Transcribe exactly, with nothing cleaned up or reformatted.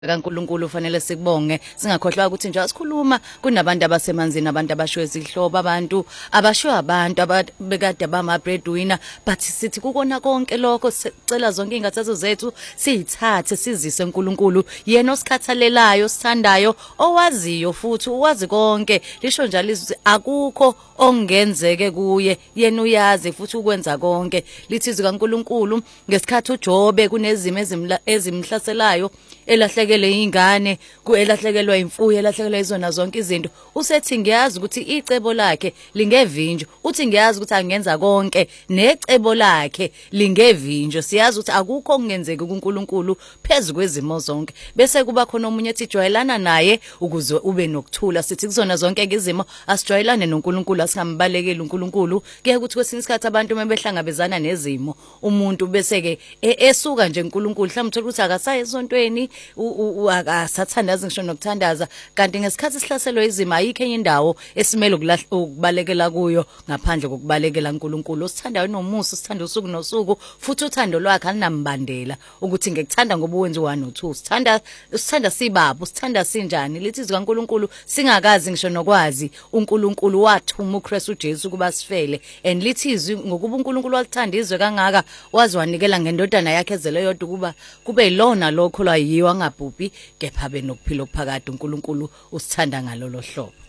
kaNkuluNkulu fanele sikubonge singakhohlwa ukuthi nje asikhuluma kunabantu abasemanzini abantu abashiwe izihlobo abantu abashiwe abantu ababekade bama breadwinner but sithi kukona konke lokho sicela zonke ingathathu zethu siyithathe sizise uNkulunkulu yena osikhathalelayo sithandayo owaziyo futhi uwazi konke lisho njalo ukuthi akukho ongenzeke kuye yena uyazi futhi ukwenza konke lithi kaNkulunkulu ngesikhathi uJobe kunezimo ezimhlaselayo elahlekele ingane kuelahlekelwa imfuyo elahlekelwa izona zonke izinto usethi ngiyazi ukuthi icebo lakhe lingevinjo uthi ngiyazi ukuthi angenza konke necebo lakhe lingevinjo siyazi ukuthi akukho okungenzeki kuNkulunkulu phezulu kwezimo zonke bese kuba khona omunye ethi joyelana naye ukuze ube nokuthula sithi kuzona zonke izimo asijoyelane noNkulunkulu asingambalekeli uNkulunkulu ke ukuthi kwesinye isikhathi abantu mebehlangabezana nezimo umuntu bese ke esuka nje uNkulunkulu mhlawumbe uthola ukuthi akasaye esontweni akasathandaza ngisho nokuthandaza kanti ngesikhathi sihlaselwe izimo ayikho enye indawo esimele ukubalekela kuyo ngaphandle kokubalekela uNkulunkulu osithandayo nomusa sithanda usuku nosuku futhi uthando lwakhe alinambandela ukuthi ngekuthanda ngoba uwenza one no two sithanda sithanda sibabo sithanda sinjani lithi zikaNkulunkulu singakazi ngisho nokwazi uNkulunkulu wathuma uKristu uJesu kuba sifele and lithi izwi ngokuba uNkulunkulu walithanda izwe kangaka wazi wanikela ngendodana yakhe ezele yodwa kuba kube yilona lokho lwayiwa ngabhubhi kepha benokuphila okuphakade uNkulunkulu usithanda ngalolo hlobo.